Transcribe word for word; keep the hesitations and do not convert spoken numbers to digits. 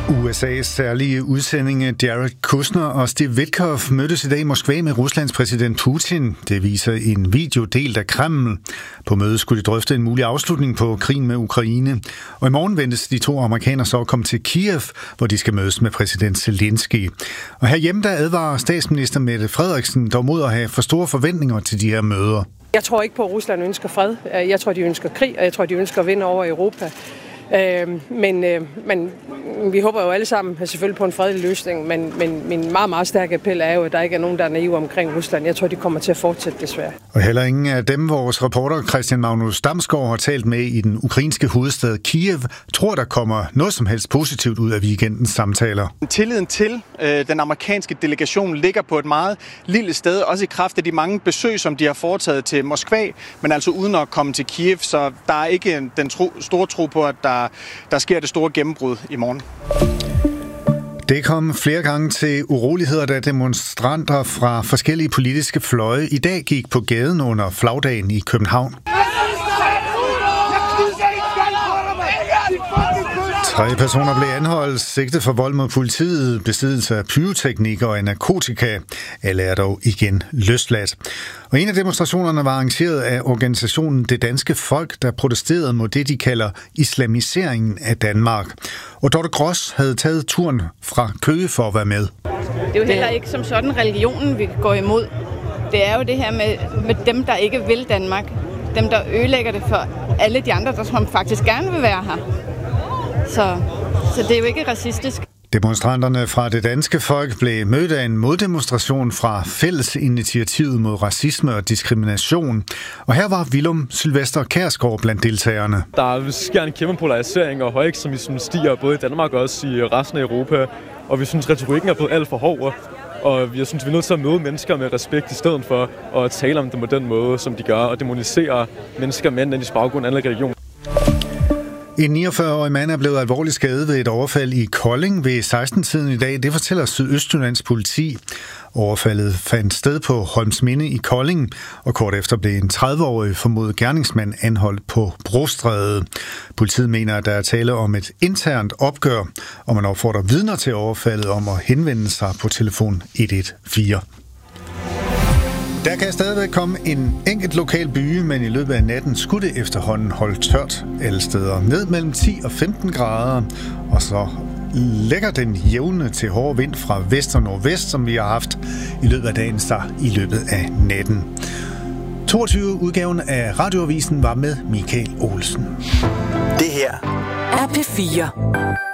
U S A's særlige udsendinge Jared Kushner og Steve Witkoff mødtes i dag i Moskva med Ruslands præsident Putin. Det viser en video delt af Kreml. På mødet skulle de drøfte en mulig afslutning på krigen med Ukraine. Og i morgen ventes de to amerikanere så at komme til Kiev, hvor de skal mødes med præsident Zelensky. Og herhjemme der advarer statsminister Mette Frederiksen dog mod at have for store forventninger til de her møder. Jeg tror ikke på, at Rusland ønsker fred. Jeg tror, de ønsker krig, og jeg tror, de ønsker at vinde over Europa. Øh, men, øh, men vi håber jo alle sammen selvfølgelig på en fredelig løsning, men, men min meget, meget stærke appel er jo, at der ikke er nogen, der er naive omkring Rusland. Jeg tror, de kommer til at fortsætte desværre. Og heller ingen af dem, vores reporter Christian Magnus Damsgaard har talt med i den ukrainske hovedstad Kiev, tror, der kommer noget som helst positivt ud af weekendens samtaler. Tilliden til øh, den amerikanske delegation ligger på et meget lille sted, også i kraft af de mange besøg, som de har foretaget til Moskva, men altså uden at komme til Kiev, så der er ikke den tro, store tro på, at der Der sker det store gennembrud i morgen. Det kom flere gange til uroligheder, da demonstranter fra forskellige politiske fløje i dag gik på gaden under flagdagen i København. Tre personer blev anholdt, sigtet for vold mod politiet, besiddelse af pyroteknik og narkotika. Alle er dog igen løsladt. Og en af demonstrationerne var arrangeret af organisationen Det Danske Folk, der protesterede mod det, de kalder islamiseringen af Danmark. Og Dorte Gros havde taget turen fra Køge for at være med. Det er jo heller ikke som sådan religionen, vi går imod. Det er jo det her med, med dem, der ikke vil Danmark. Dem, der ødelægger det for alle de andre, der som faktisk gerne vil være her. Så, så det er jo ikke racistisk. Demonstranterne fra Det Danske Folk blev mødt af en moddemonstration fra Fællesinitiativet mod racisme og diskrimination. Og her var Willum Sylvester Kjærsgaard blandt deltagerne. Der vil ske en kæmpe polarisering, og højekstremismen stiger både i Danmark og også i resten af Europa. Og vi synes, retorikken er blevet alt for hård. Og jeg synes, vi er nødt til at møde mennesker med respekt i stedet for at tale om dem på den måde, som de gør, og demonisere mennesker med en anden baggrund, anden religion. En niogfyrre-årig mand er blevet alvorligt skadet ved et overfald i Kolding ved seksten-tiden i dag. Det fortæller Sydøstjyllands politi. Overfaldet fandt sted på Holmsminde i Kolding, og kort efter blev en tredive-årig formodet gerningsmand anholdt på Brostræde. Politiet mener, at der er tale om et internt opgør, og man opfordrer vidner til overfaldet om at henvende sig på telefon et et fire. Der kan stadigvæk komme en enkelt lokal byge, men i løbet af natten skulle det efterhånden holde tørt alle steder. Ned mellem ti og femten grader, og så lægger den jævne til hård vind fra vest og nordvest, som vi har haft i løbet af dagen, så i løbet af natten. toogtyve udgaven af Radioavisen var med Michael Olsen. Det her er P fire.